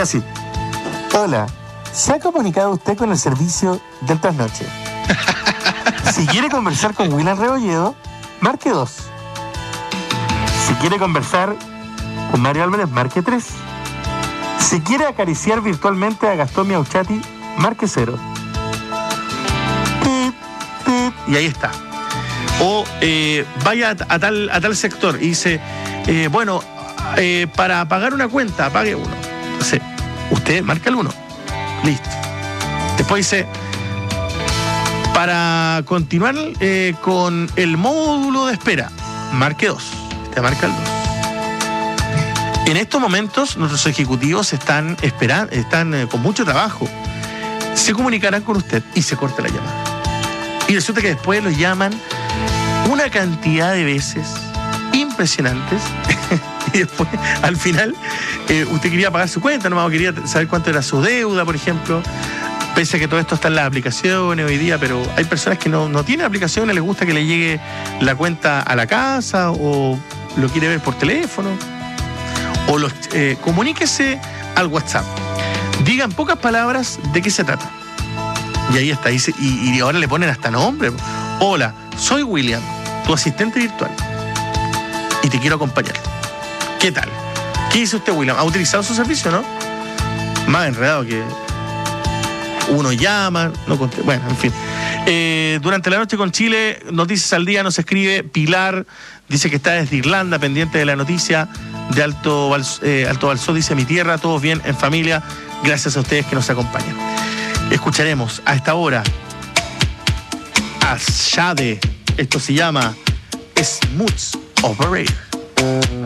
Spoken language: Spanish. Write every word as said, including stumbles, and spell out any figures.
así. Hola, ¿se ha comunicado usted con el servicio del trasnoche? Si quiere conversar con William Rebolledo, marque dos. Si quiere conversar con Mario Álvarez, marque tres. Si quiere acariciar virtualmente a Gastón Miauchati, marque cero. Pip, pip, y ahí está. O eh, vaya a, a, tal, a tal sector y dice, eh, bueno, eh, para pagar una cuenta, pague uno. Entonces, usted marca el uno. Listo. Después dice, para continuar eh, con el módulo de espera, marque dos. Te marca el dos. En estos momentos, nuestros ejecutivos están esperando, están eh, con mucho trabajo. Se comunicarán con usted y se corta la llamada. Y resulta que después los llaman una cantidad de veces impresionantes. Y después, al final, eh, usted quería pagar su cuenta, no quería saber cuánto era su deuda, por ejemplo. Pese a que todo esto está en las aplicaciones hoy día, pero hay personas que no, no tienen aplicaciones, les gusta que le llegue la cuenta a la casa o lo quiere ver por teléfono. O los, eh, comuníquese al WhatsApp. Diga en pocas palabras de qué se trata. Y ahí está. Y, y ahora le ponen hasta nombre. Hola, soy William, tu asistente virtual. Y te quiero acompañar. ¿Qué tal? ¿Qué dice usted, William? ¿Ha utilizado su servicio, no? Más enredado que uno llama, no conté. Bueno, en fin. Eh, durante la noche con Chile, Noticias al Día nos escribe Pilar, dice que está desde Irlanda, pendiente de la noticia de Alto, Vals, eh, Alto Balsó, dice mi tierra, todos bien, en familia, gracias a ustedes que nos acompañan. Escucharemos a esta hora a Shade, esto se llama Smooth Operator.